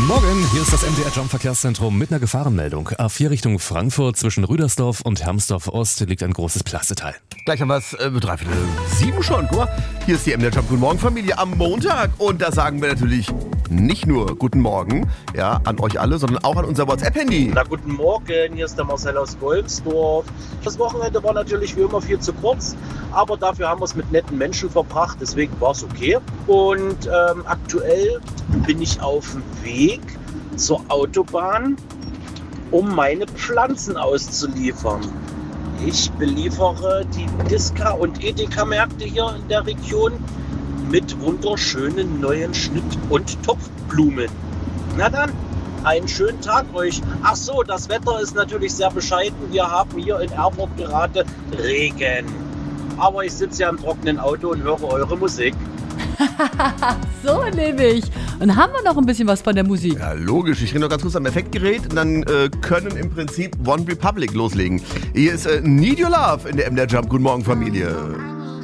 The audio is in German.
Morgen, hier ist das MDR Jump Verkehrszentrum mit einer Gefahrenmeldung. A4 Richtung Frankfurt zwischen Rüdersdorf und Hermsdorf Ost liegt ein großes Plasteteil. Gleich haben wir es 6:45 schon. Guck mal, hier ist die MDR Jump Guten Morgen Familie am Montag. Und da sagen wir natürlich nicht nur Guten Morgen an euch alle, sondern auch an unser WhatsApp-Handy. Na, guten Morgen, hier ist der Marcel aus Golmsdorf. Das Wochenende war natürlich wie immer viel zu kurz, aber dafür haben wir es mit netten Menschen verbracht, deswegen war es okay. Und aktuell bin ich auf dem Weg zur Autobahn, um meine Pflanzen auszuliefern. Ich beliefere die Disca- und Edeka-Märkte hier in der Region mit wunderschönen neuen Schnitt- und Topfblumen. Na dann, einen schönen Tag euch. Ach so, das Wetter ist natürlich sehr bescheiden. Wir haben hier in Erfurt gerade Regen. Aber ich sitze ja im trockenen Auto und höre eure Musik. So nämlich. Und haben wir noch ein bisschen was von der Musik? Ja, logisch. Ich rede noch ganz kurz am Effektgerät und dann können im Prinzip One Republic loslegen. Hier ist Need Your Love in der MDR Jump Guten Morgen Familie.